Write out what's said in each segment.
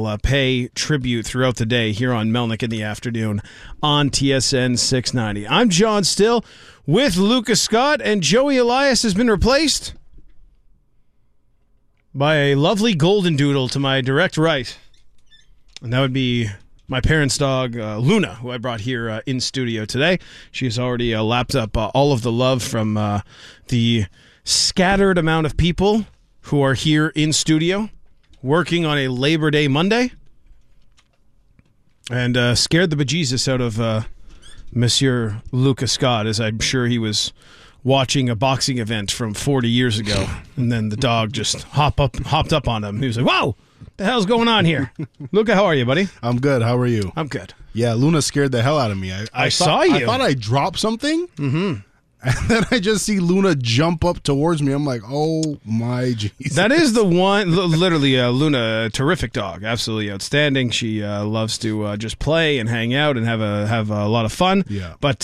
will pay tribute throughout the day here on Melnick in the Afternoon on TSN 690. I'm John Still with Lucas Scott, and Joey Elias has been replaced by a lovely golden doodle to my direct right. And that would be my parents' dog, Luna, who I brought here in studio today. She has already lapped up all of the love from the scattered amount of people who are here in studio working on a Labor Day Monday, and scared the bejesus out of Monsieur Lucas Scott, as I'm sure he was watching a boxing event from 40 years ago, and then the dog just hopped up on him. He was like, "Whoa! The hell's going on here?" Luca, how are you, buddy? I'm good. How are you? I'm good. Yeah, Luna scared the hell out of me. I saw you. I thought I dropped something, and then I just see Luna jump up towards me. I'm like, oh my Jesus. That is the one, literally, Luna, a terrific dog. Absolutely outstanding. She loves to just play and hang out and have a lot of fun. Yeah. But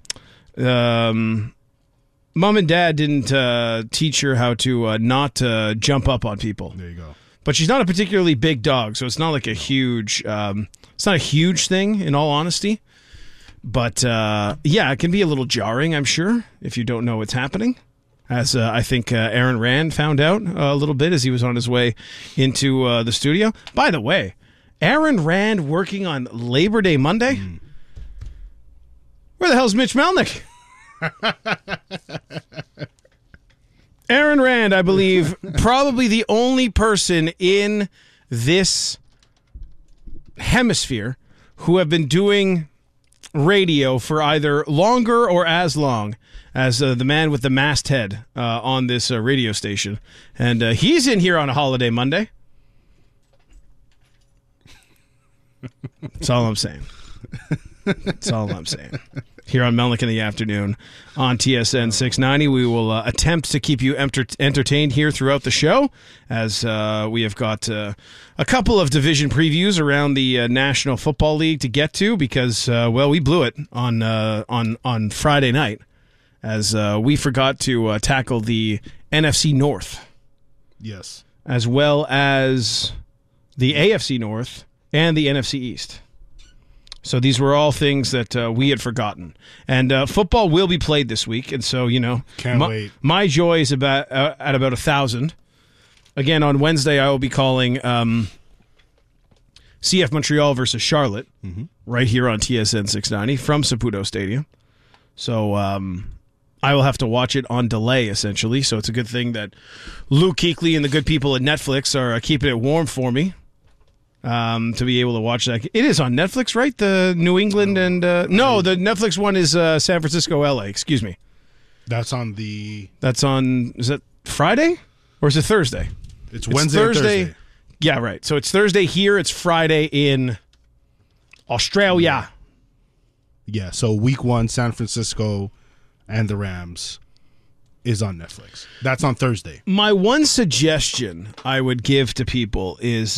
Mom and Dad didn't teach her how to not jump up on people. There you go. But she's not a particularly big dog, so it's not like a huge. It's not a huge thing, in all honesty. But yeah, it can be a little jarring, I'm sure, if you don't know what's happening. As I think Aaron Rand found out a little bit as he was on his way into the studio. By the way, Aaron Rand working on Labor Day Monday. Where the hell's Mitch Melnick? Aaron Rand, I believe, probably the only person in this hemisphere who have been doing radio for either longer or as long as the man with the masthead on this radio station. And he's in here on a holiday Monday. That's all I'm saying. That's all I'm saying. Here on Melnick in the Afternoon on TSN 690. We will attempt to keep you entertained here throughout the show, as we have got a couple of division previews around the National Football League to get to, because, well, we blew it on Friday night, as we forgot to tackle the NFC North. Yes. As well as the AFC North and the NFC East. So these were all things that we had forgotten. And football will be played this week, and so, you know, Can't wait. My joy is at about 1,000. Again, on Wednesday, I will be calling CF Montreal versus Charlotte right here on TSN 690 from Saputo Stadium. So I will have to watch it on delay, essentially. So it's a good thing that Luke Kuechly and the good people at Netflix are keeping it warm for me. To be able to watch that. It is on Netflix, right? The New England and... no, the Netflix one is San Francisco, LA. Excuse me. That's on the... That's on... Is that Friday? Or is it Thursday? It's Wednesday or Thursday. Yeah, right. So it's Thursday here. It's Friday in Australia. Yeah, so week 1, San Francisco and the Rams is on Netflix. That's on Thursday. My one suggestion I would give to people is...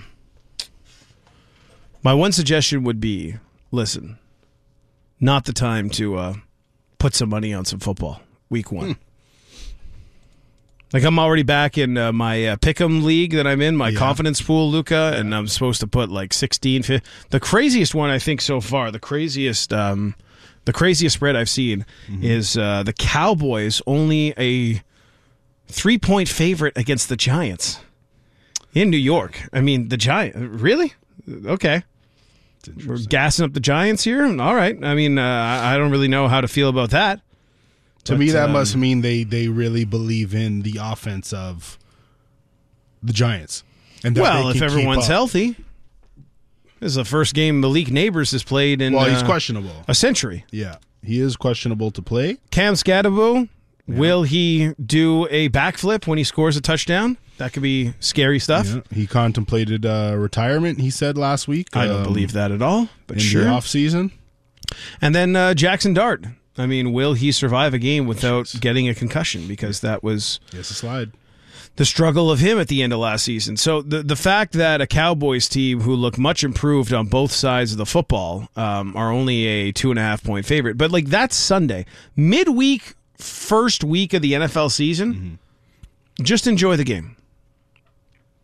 my one suggestion would be, listen, not the time to put some money on some football, week 1. Like, I'm already back in my Pick'em league that I'm in, my confidence pool, Luca, and I'm supposed to put like 16, 15. The craziest one, I think, so far, the craziest spread I've seen is the Cowboys only a 3-point favorite against the Giants in New York. I mean, the Giants, really? Okay. We're gassing up the Giants here? All right. I mean, I don't really know how to feel about that. To me, that must mean they really believe in the offense of the Giants. And that well, if everyone's healthy. This is the first game Malik Neighbors has played in he's questionable. A century. Yeah, he is questionable to play. Cam Scadabo, will he do a backflip when he scores a touchdown? That could be scary stuff. Yeah. He contemplated retirement, he said last week. I don't believe that at all, but in sure. the offseason. And then Jackson Dart. I mean, will he survive a game without getting a concussion? Because that was a slide. The struggle of him at the end of last season. So the fact that a Cowboys team who look much improved on both sides of the football are only a 2.5-point favorite. But, like, that's Sunday. Midweek, first week of the NFL season, just enjoy the game.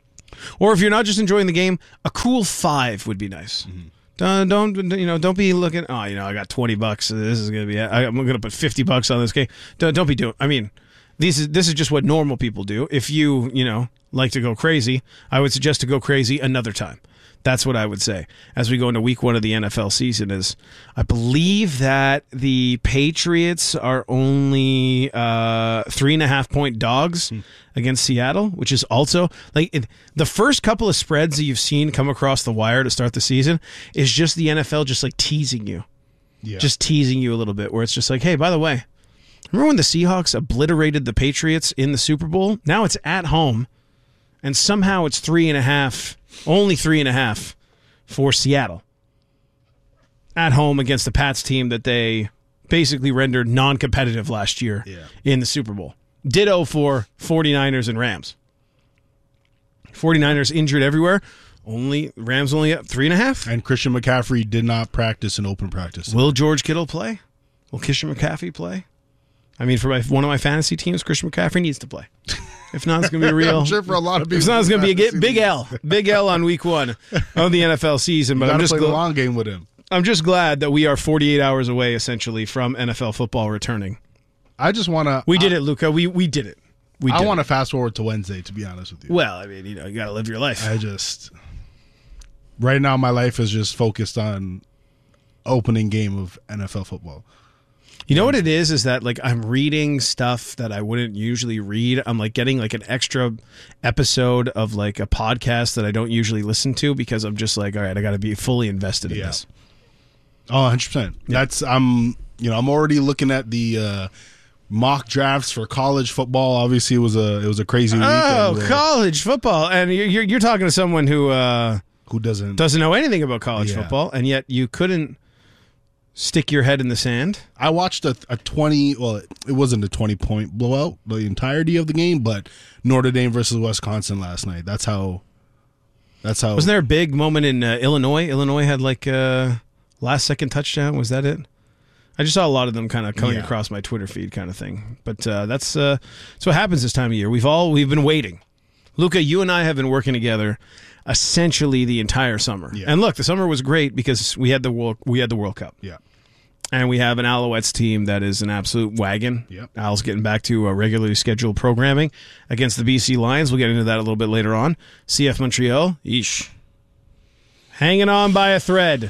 Or if you're not just enjoying the game, a cool 5 would be nice. Don't be looking. Oh, I got $20. So this is gonna be. I'm gonna put $50 on this game. Don't be doing. I mean, this is just what normal people do. If you like to go crazy, I would suggest to go crazy another time. That's what I would say. As we go into week 1 of the NFL season, is I believe that the Patriots are only 3.5-point dogs against Seattle, which is also the first couple of spreads that you've seen come across the wire to start the season is just the NFL just like teasing you. Yeah. Just teasing you a little bit, where it's just like, hey, by the way, remember when the Seahawks obliterated the Patriots in the Super Bowl? Now it's at home, and somehow it's 3.5. Only 3.5 for Seattle at home against the Pats team that they basically rendered non-competitive last year in the Super Bowl. Ditto for 49ers and Rams. 49ers injured everywhere. Rams only up 3.5. And Christian McCaffrey did not practice in open practice. Will George Kittle play? Will Christian McCaffrey play? I mean, for one of my fantasy teams, Christian McCaffrey needs to play. If not, it's going to be a real. I'm sure for a lot of people. If not, it's going to be a big L. Big L on week 1 of the NFL season. But I'm just play the long game with him. I'm just glad that we are 48 hours away, essentially, from NFL football returning. I just want to. We did it, Luca. We did it. I want to fast forward to Wednesday, to be honest with you. Well, I mean, you got to live your life. Right now, my life is just focused on opening game of NFL football. You know what it is that like I'm reading stuff that I wouldn't usually read. I'm like getting like an extra episode of like a podcast that I don't usually listen to because I'm just like, all right, I got to be fully invested in this. Oh, 100%. Yeah. I'm already looking at the mock drafts for college football. Obviously, it was a crazy week. Oh, college football, and you're talking to someone who doesn't know anything about college football, and yet you couldn't stick your head in the sand. I watched a 20. Well, it wasn't a 20-point blowout the entirety of the game, but Notre Dame versus Wisconsin last night. That's how. Wasn't there a big moment in Illinois? Illinois had like last second touchdown. Was that it? I just saw a lot of them kind of coming across my Twitter feed, kind of thing. But that's what happens this time of year. We've been waiting. Luca, you and I have been working together essentially the entire summer. Yeah. And look, the summer was great because we had the World Cup. Yeah. And we have an Alouettes team that is an absolute wagon. Yep. Al's getting back to regularly scheduled programming against the BC Lions. We'll get into that a little bit later on. CF Montreal, hanging on by a thread.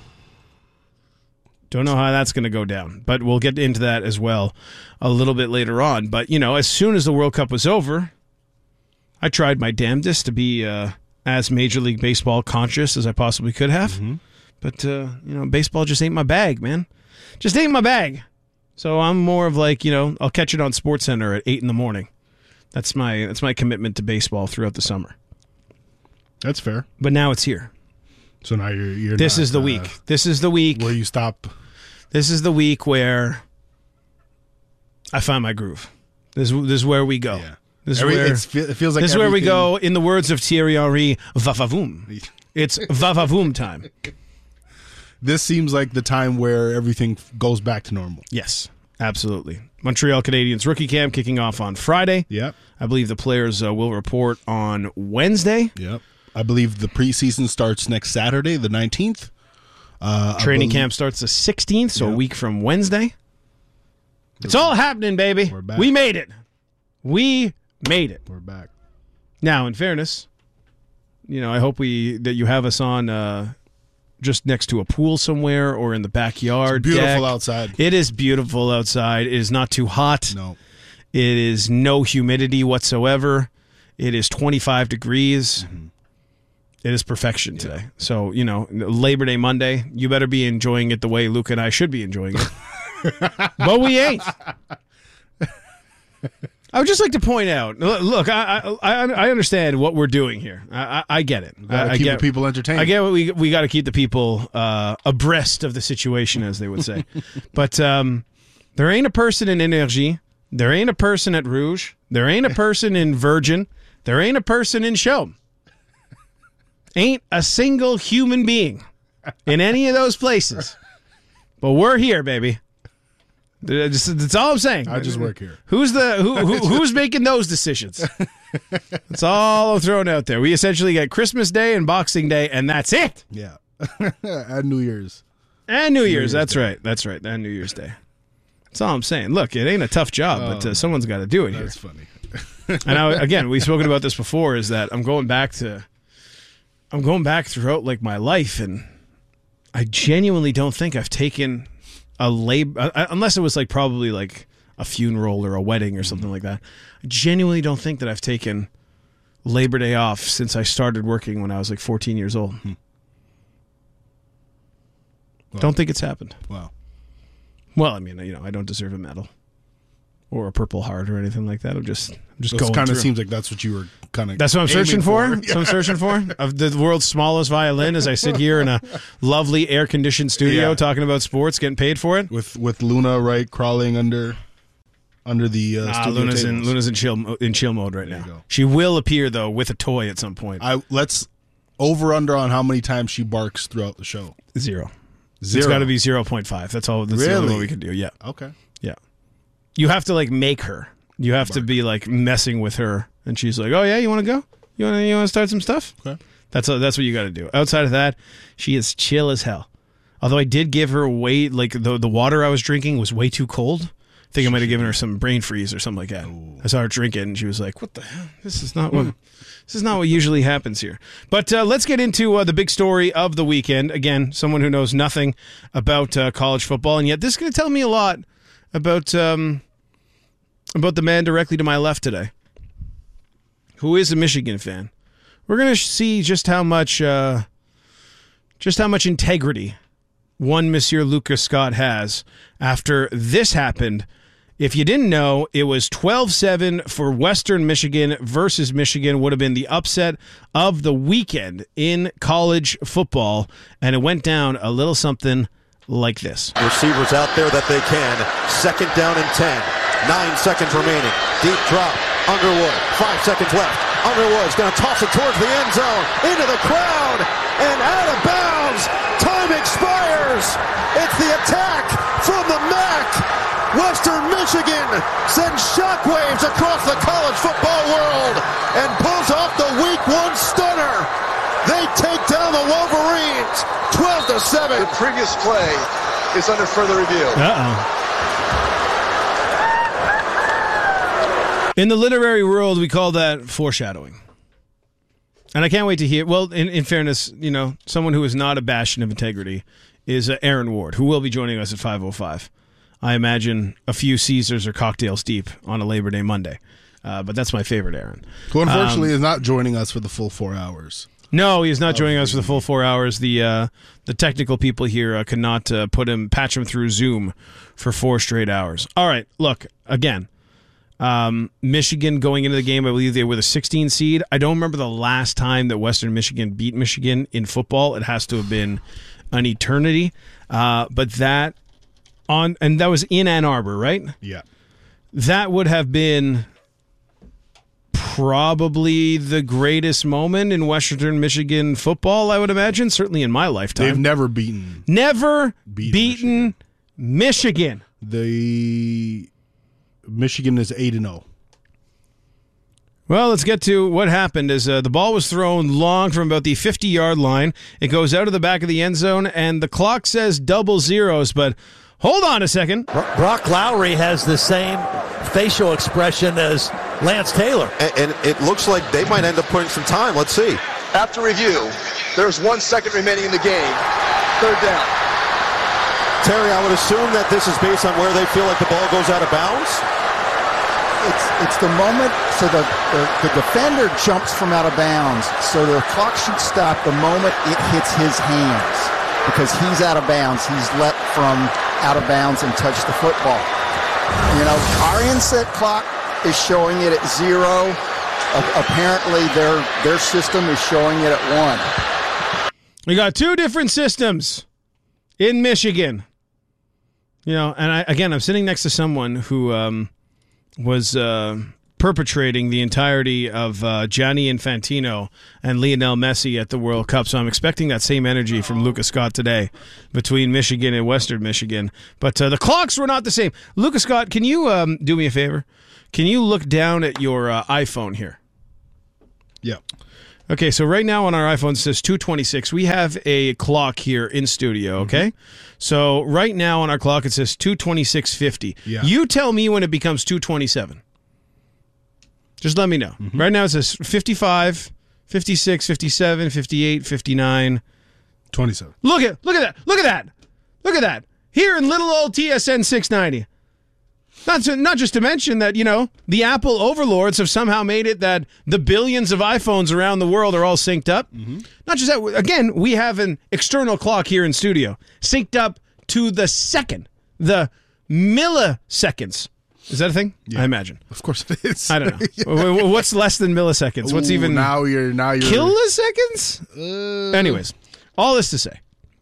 Don't know how that's going to go down, but we'll get into that as well a little bit later on. But, as soon as the World Cup was over, I tried my damnedest to be as Major League Baseball conscious as I possibly could have. Mm-hmm. But, baseball just ain't my bag, man. Just ain't my bag. So I'm more of like, I'll catch it on SportsCenter at 8 in the morning. That's my commitment to baseball throughout the summer. That's fair. But now it's here. So now you're This is the week. This is the week where you stop. This is the week where I find my groove. This is where we go. Yeah. It feels like this is where we go. In the words of Thierry Henry, va-va-voom. It's va-va-voom time. This seems like the time where everything goes back to normal. Yes, absolutely. Montreal Canadiens rookie camp kicking off on Friday. Yep. I believe the players will report on Wednesday. Yep. I believe the preseason starts next Saturday, the 19th. Training camp starts the 16th, so a week from Wednesday. It's all happening, baby. We're back. We made it. We made it. We're back. Now, in fairness, I hope that you have us on just next to a pool somewhere or in the backyard. It's beautiful outside. It is beautiful outside. It is not too hot. No. It is no humidity whatsoever. It is 25 degrees. Mm-hmm. It is perfection today. So, Labor Day Monday, you better be enjoying it the way Luke and I should be enjoying it. But we ain't. I would just like to point out, look, I understand what we're doing here. I get it. I keep the people entertained. I get what we got to keep the people abreast of the situation, as they would say. But there ain't a person in Énergie. There ain't a person at Rouge. There ain't a person in Virgin. There ain't a person in Show. Ain't a single human being in any of those places. But we're here, baby. That's all I'm saying. I just work here. Who's making those decisions? That's all I'm throwing out there. We essentially get Christmas Day and Boxing Day, and that's it. Yeah. And New Year's. And New Year's. That's right. That's right. And New Year's Day. That's all I'm saying. Look, it ain't a tough job, but someone's got to do it here. That's funny. And again, we've spoken about this before, is that I'm going back throughout like my life, and I genuinely don't think I've taken a labor, unless it was like probably like a funeral or a wedding or something like that. I genuinely don't think that I've taken Labor Day off since I started working when I was like 14 years old. Wow. Don't think it's happened. Wow. Well, I mean, I don't deserve a medal or a Purple Heart or anything like that. I'm just going. It kind through. of seems like that's what you were kind of. That's what I'm searching for. Yeah. That's what I'm searching for. Of the world's smallest violin, as I sit here in a lovely air-conditioned studio talking about sports, getting paid for it. With Luna right crawling under the studio Luna's in chill mode right now. Go. She will appear though with a toy at some point. Let's over under on how many times she barks throughout the show. Zero. It's got to be 0.5. That's all. That's the only one we can do. Yeah. Okay. Yeah. You have to like make her. You have to be like messing with her, and she's like, "Oh yeah, you want to go? You want to start some stuff?" Okay. That's what you got to do. Outside of that, she is chill as hell. Although I did give her way like the water I was drinking was way too cold. I think I might have given her some brain freeze or something like that. Ooh. I saw her drink it, and she was like, "What the hell? This is not what usually happens here." But let's get into the big story of the weekend. Again, someone who knows nothing about college football, and yet this is going to tell me a lot about the man directly to my left today, who is a Michigan fan. We're going to see just how much integrity one Monsieur Lucas Scott has after this happened. If you didn't know, it was 12-7 for Western Michigan versus Michigan. Would have been the upset of the weekend in college football, and it went down a little something like this. Receivers out there that they can. 2nd down and 10. 9 seconds remaining. Deep drop. Underwood. 5 seconds left. Underwood's going to toss it towards the end zone. Into the crowd. And out of bounds. Time expires. It's the attack from the MAC. Western Michigan sends shockwaves across the college football world and pulls off the Week 1 stunner. They take down the Wolverines 12-7. The previous play is under further review. In the literary world, we call that foreshadowing. And I can't wait to hear, well, in fairness, someone who is not a bastion of integrity is Aaron Ward, who will be joining us at 5:05. I imagine a few Caesars or cocktails deep on a Labor Day Monday. But that's my favorite Aaron. Who unfortunately is not joining us for the full 4 hours. No, he's not joining us for the full 4 hours. The technical people here cannot patch him through Zoom for 4 straight hours. All right, look, again, Michigan going into the game, I believe they were the 16 seed. I don't remember the last time that Western Michigan beat Michigan in football. It has to have been an eternity. But that was in Ann Arbor, right? Yeah. That would have been probably the greatest moment in Western Michigan football, I would imagine, certainly in my lifetime. They've never beaten Michigan. The Michigan is 8-0. Well, let's get to what happened. As the ball was thrown long from about the 50-yard line, it goes out of the back of the end zone, and the clock says double zeros, but hold on a second. Brock Lowry has the same facial expression as Lance Taylor. And it looks like they might end up putting some time. Let's see. After review, there's 1 second remaining in the game. 3rd down. Terry, I would assume that this is based on where they feel like the ball goes out of bounds. It's the moment, so the defender jumps from out of bounds, so the clock should stop the moment it hits his hands, because he's out of bounds. He's leapt from out of bounds and touched the football. Our inset clock is showing it at 0. Apparently, their system is showing it at 1. We got 2 different systems in Michigan. And I'm sitting next to someone who was perpetrating the entirety of Gianni Infantino and Lionel Messi at the World Cup. So I'm expecting that same energy from Lucas Scott today between Michigan and Western Michigan. But the clocks were not the same. Lucas Scott, can you do me a favor? Can you look down at your iPhone here? Yeah. Okay, so right now on our iPhone it says 2:26. We have a clock here in studio, okay? So right now on our clock it says 2:26:50. Yeah. You tell me when it becomes 2:27. Just let me know. Right now it says 55, 56, 57, 58, 59. 27. Look at that. Look at that. Look at that. Here in little old TSN 690. Not just to mention that, the Apple overlords have somehow made it that the billions of iPhones around the world are all synced up. Not just that. Again, we have an external clock here in studio, synced up to the second, the milliseconds. Is that a thing? Yeah. I imagine. Of course it is. I don't know. What's less than milliseconds? What's even now you're kiloseconds? Anyways, all this to say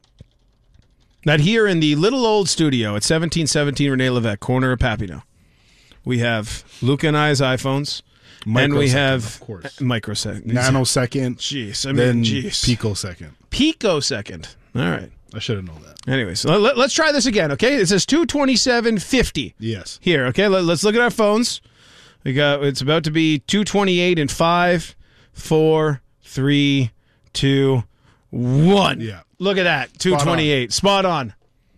that here in the little old studio at 1717 Rene Levesque, corner of Papineau, we have Luca and I's iPhones, and we have of course. microsecond, Nanosecond. Jeez, then jeez. picosecond. Picosecond. All right. I should have known that. Anyways, let's try this again, okay? It says 2:27:50. Yes. Here, okay? Let's look at our phones. It's about to be 2:28 in 5, 4, 3, 2, 1. Yeah. Look at that. 2:28. Spot on.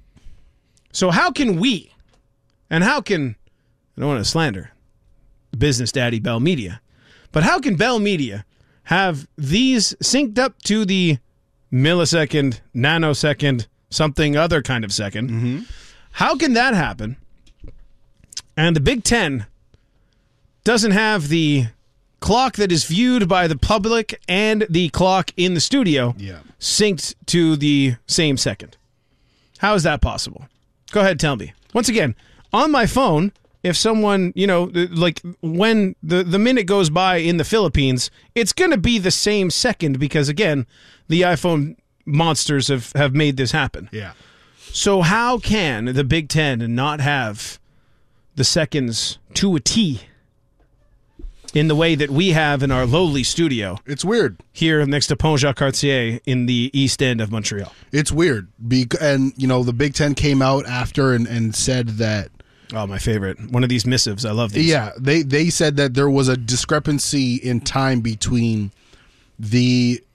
So how can we, and how can, I don't want to slander business daddy Bell Media, but how can Bell Media have these synced up to the millisecond, nanosecond, something other kind of second? How can that happen? And the Big Ten doesn't have the clock that is viewed by the public and the clock in the studio synced to the same second. How is that possible? Go ahead, tell me. Once again, on my phone, if someone, like when the minute goes by in the Philippines, it's going to be the same second because, again, the iPhone monsters have made this happen. Yeah. So how can the Big Ten not have the seconds to a T in the way that we have in our lowly studio? It's weird. Here next to Pont Jacques Cartier in the East End of Montreal. It's weird. And, the Big Ten came out after and said that. Oh, my favorite. One of these missives. I love these. Yeah. They said that there was a discrepancy in time between the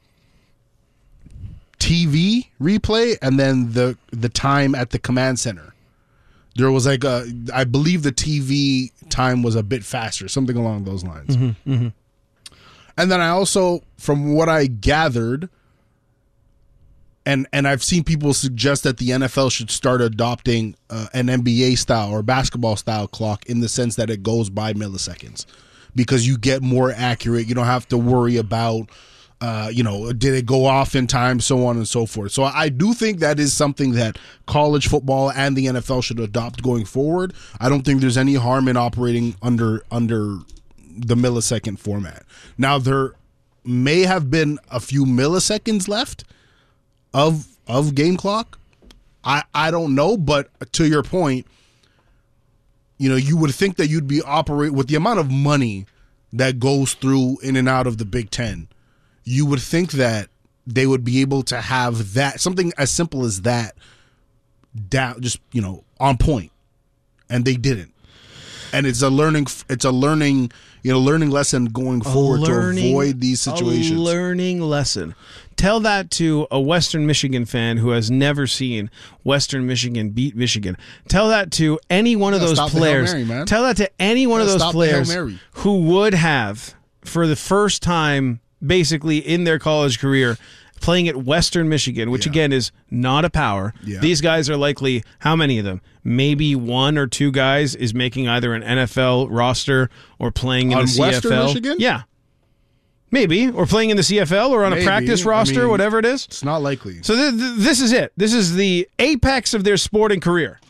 TV replay and then the time at the command center. There was I believe the TV time was a bit faster, something along those lines. And then I also, from what I gathered, and I've seen people suggest that the NFL should start adopting an NBA style or basketball style clock in the sense that it goes by milliseconds because you get more accurate. You don't have to worry about did it go off in time, so on and so forth. So I do think that is something that college football and the NFL should adopt going forward. I don't think there's any harm in operating under the millisecond format. Now, there may have been a few milliseconds left of game clock. I don't know, but to your point, you would think that you'd be operating with the amount of money that goes through in and out of the Big Ten. You would think that they would be able to have that, something as simple as that, down, just on point, and they didn't. And it's a learning lesson going forward to avoid these situations. A learning lesson. Tell that to a Western Michigan fan who has never seen Western Michigan beat Michigan. Tell that to any one of those players. Tell that to any one of those players who would have, for the first time, basically in their college career, playing at Western Michigan, which again is not a power. Yeah. These guys are likely, how many of them? Maybe one or two guys is making either an NFL roster or playing in the CFL. Western Michigan? Yeah. Maybe. Or playing in the CFL or on a practice roster, whatever it is. It's not likely. So this is it. This is the apex of their sporting career.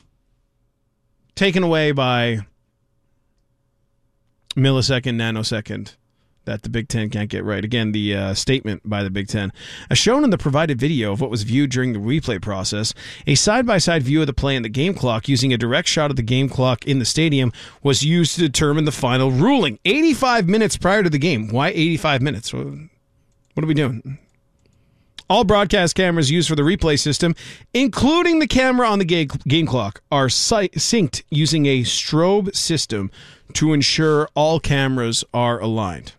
Taken away by millisecond, nanosecond. that the Big Ten can't get right. Again, the statement by the Big Ten. As shown in the provided video of what was viewed during the replay process, a side-by-side view of the play and the game clock using a direct shot of the game clock in the stadium was used to determine the final ruling. 85 minutes prior to the game. Why 85 minutes? What are we doing? All broadcast cameras used for the replay system, including the camera on the game clock, are synced using a strobe system to ensure all cameras are aligned.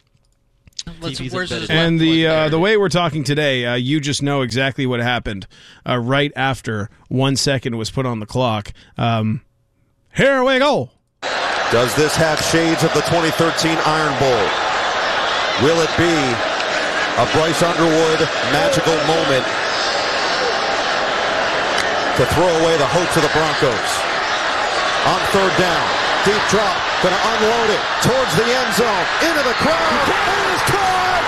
And the way we're talking today, you just know exactly what happened right after 1 second was put on the clock. Here we go. Does this have shades of the 2013 Iron Bowl? Will it be a Bryce Underwood magical moment to throw away the hopes of the Broncos? On third down, deep drop, going to unload it towards the end zone, into the crowd, and it's caught!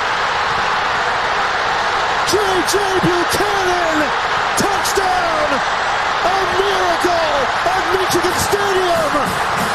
J.J. Buchanan, touchdown! A miracle at Michigan Stadium!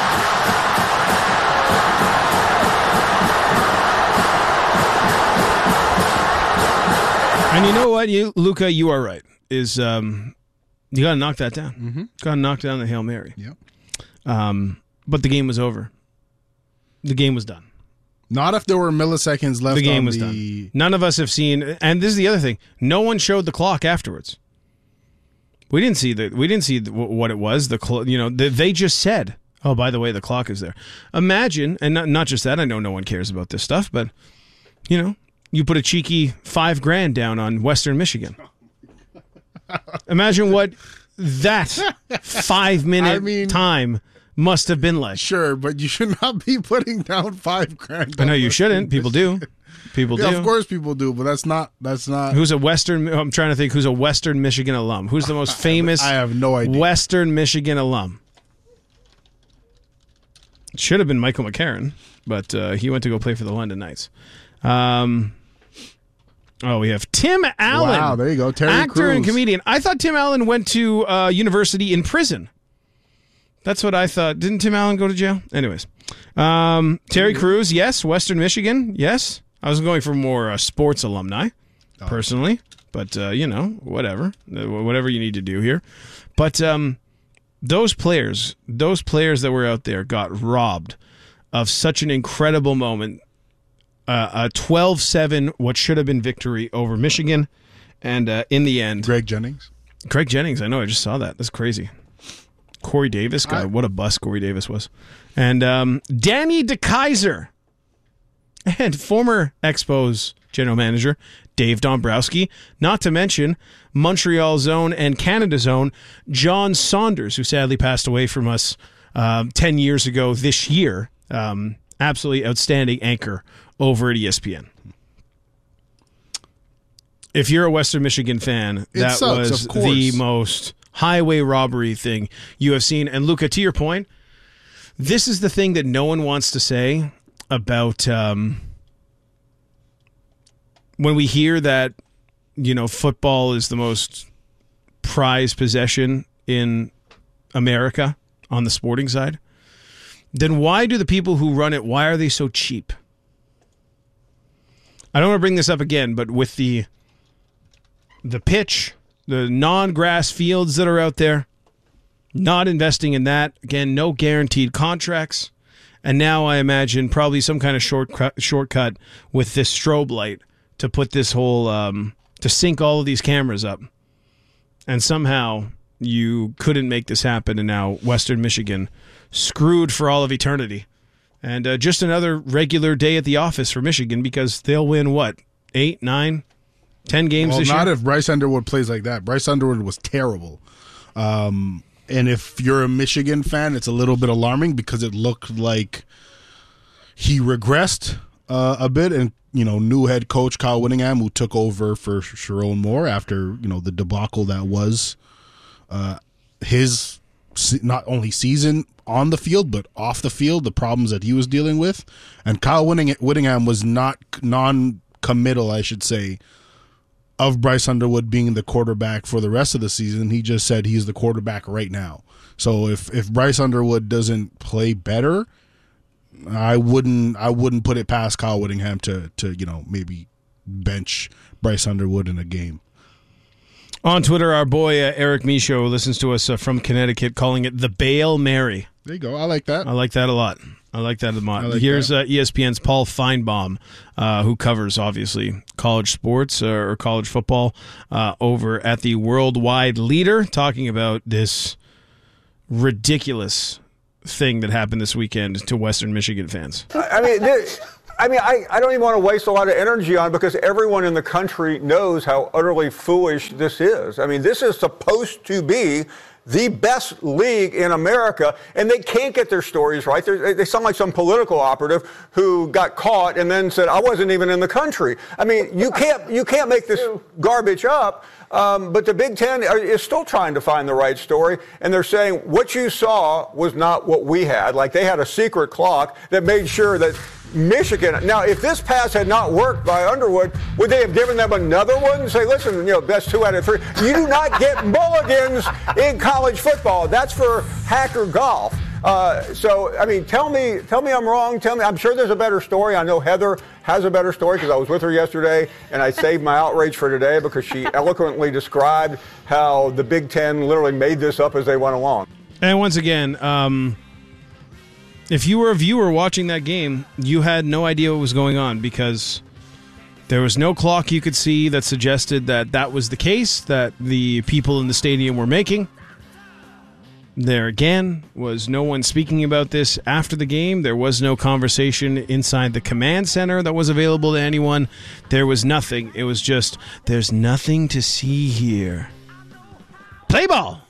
And you know what, Luca, you are right. You got to knock that down. Mm-hmm. Got to knock down the Hail Mary. Yep. But the game was over. The game was done. Not if there were milliseconds left. The game was done. None of us have seen, and this is the other thing. No one showed the clock afterwards. We didn't see what it was. They just said, "Oh, by the way, the clock is there." Imagine, and not just that. I know no one cares about this stuff, but you put a cheeky $5,000 down on Western Michigan. Imagine what that 5-minute time must have been like. Sure, but you should not be putting down $5,000. I know you shouldn't. People do. People do. Of course people do, but that's not. Who's a Western? I'm trying to think. Who's a Western Michigan alum? Who's the most famous? I have no idea. Western Michigan alum. It should have been Michael McCarron, but he went to go play for the London Knights. We have Tim Allen. Wow, there you go. Terry actor Crews. and comedian. I thought Tim Allen went to university in prison. That's what I thought. Didn't Tim Allen go to jail? Anyways. Terry Crews, yes. Western Michigan, yes. I was going for more sports alumni, personally. But, whatever. Whatever you need to do here. But those players that were out there got robbed of such an incredible moment. A 12-7, what should have been victory over Michigan. And in the end... Greg Jennings, I know, I just saw that. That's crazy. Corey Davis, God, what a bust Corey Davis was. And Danny DeKeyser. And former Expos general manager Dave Dombrowski. Not to mention Montreal's own and Canada's own John Saunders, who sadly passed away from us 10 years ago this year. Absolutely outstanding anchor over at ESPN. If you're a Western Michigan fan, that sucks, was of course. the most highway robbery thing you have seen. And Luca, to your point, this is the thing that no one wants to say about when we hear that, football is the most prized possession in America on the sporting side. Then why do the people who run it, why are they so cheap? I don't want to bring this up again, but with the pitch, the non-grass fields that are out there, not investing in that. Again, no guaranteed contracts. And now I imagine probably some kind of shortcut with this strobe light to put this whole, to sync all of these cameras up. And somehow you couldn't make this happen, and now Western Michigan screwed for all of eternity. And just another regular day at the office for Michigan, because they'll win, 8, 9, 10 games this year? Well, not if Bryce Underwood plays like that. Bryce Underwood was terrible. And if you're a Michigan fan, it's a little bit alarming because it looked like he regressed a bit. And, new head coach Kyle Whittingham, who took over for Sharon Moore after, the debacle that was his not only season on the field, but off the field, the problems that he was dealing with. And Kyle Whittingham was not non-committal, I should say, of Bryce Underwood being the quarterback for the rest of the season. He just said he's the quarterback right now. So if Bryce Underwood doesn't play better, I wouldn't put it past Kyle Whittingham to maybe bench Bryce Underwood in a game. On Twitter, our boy Eric Michaud listens to us from Connecticut, calling it the Bail Mary. There you go. I like that. I like that a lot. Here's ESPN's Paul Feinbaum, who covers, obviously, college sports or college football over at the Worldwide Leader, talking about this ridiculous thing that happened this weekend to Western Michigan fans. I don't even want to waste a lot of energy on it because everyone in the country knows how utterly foolish this is. I mean, this is supposed to be the best league in America, and they can't get their stories right. They sound like some political operative who got caught and then said, I wasn't even in the country. I mean, you can't make this garbage up. But the Big Ten is still trying to find the right story, and they're saying what you saw was not what we had. Like they had a secret clock that made sure that Michigan. Now, if this pass had not worked by Underwood, would they have given them another one and say, listen, best 2 out of 3? You do not get mulligans in college football. That's for hacker golf. So, I mean, tell me I'm wrong. I'm sure there's a better story. I know Heather has a better story because I was with her yesterday, and I saved my outrage for today because she eloquently described how the Big Ten literally made this up as they went along. And once again, if you were a viewer watching that game, you had no idea what was going on because there was no clock you could see that suggested that was the case that the people in the stadium were making. There again was no one speaking about this after the game. There was no conversation inside the command center that was available to anyone. There was nothing. It was just, there's nothing to see here. Play ball!